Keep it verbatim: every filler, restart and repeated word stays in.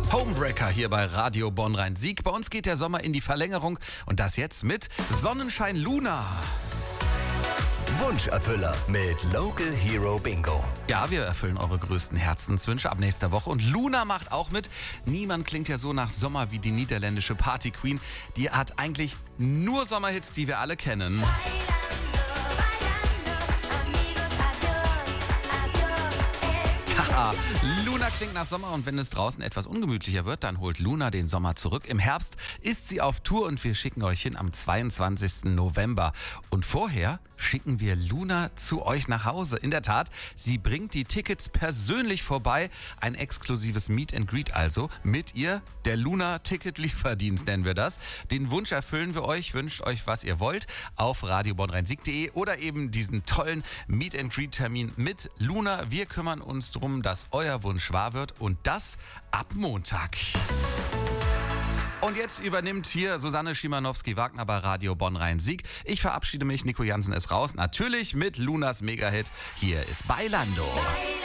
Homewrecker hier bei Radio Bonn-Rhein-Sieg. Bei uns geht der Sommer in die Verlängerung und das jetzt mit Sonnenschein Luna. Wunscherfüller mit Local Hero Bingo. Ja, wir erfüllen eure größten Herzenswünsche ab nächster Woche. Und Luna macht auch mit. Niemand klingt ja so nach Sommer wie die niederländische Party Queen. Die hat eigentlich nur Sommerhits, die wir alle kennen. Ja, Luna klingt nach Sommer und wenn es draußen etwas ungemütlicher wird, dann holt Luna den Sommer zurück. Im Herbst ist sie auf Tour und wir schicken euch hin am zweiundzwanzigsten November. Und vorher schicken wir Luna zu euch nach Hause. In der Tat, sie bringt die Tickets persönlich vorbei. Ein exklusives Meet and Greet also mit ihr. Der Luna-Ticket-Lieferdienst nennen wir das. Den Wunsch erfüllen wir euch. Wünscht euch, was ihr wollt auf radio bonn rhein sieg punkt de oder eben diesen tollen Meet and Greet-Termin mit Luna. Wir kümmern uns darum, dass euer Wunsch wahr wird und das ab Montag. Und jetzt übernimmt hier Susanne Schimanowski-Wagner bei Radio Bonn-Rhein-Sieg. Ich verabschiede mich, Nico Jansen ist raus, natürlich mit Lunas Megahit. Hier ist Bailando.